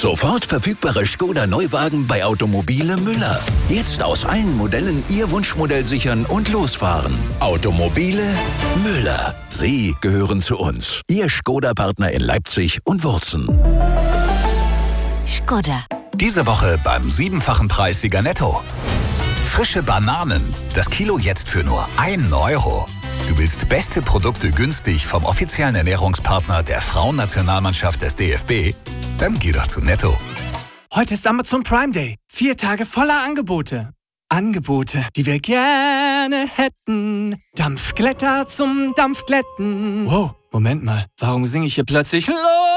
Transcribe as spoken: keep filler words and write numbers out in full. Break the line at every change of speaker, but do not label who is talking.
Sofort verfügbare Skoda Neuwagen bei Automobile Müller. Jetzt aus allen Modellen Ihr Wunschmodell sichern und losfahren. Automobile Müller. Sie gehören zu uns. Ihr Skoda-Partner in Leipzig und Wurzen.
Skoda.
Diese Woche beim siebenfachen Preissieger Netto. Frische Bananen. Das Kilo jetzt für nur einen Euro. Du willst beste Produkte günstig vom offiziellen Ernährungspartner der Frauennationalmannschaft des D F B? Dann geh doch zu Netto.
Heute ist Amazon Prime Day. Vier Tage voller Angebote. Angebote, die wir gerne hätten. Dampfglätter zum Dampfglätten. Wow, Moment mal. Warum singe ich hier plötzlich los?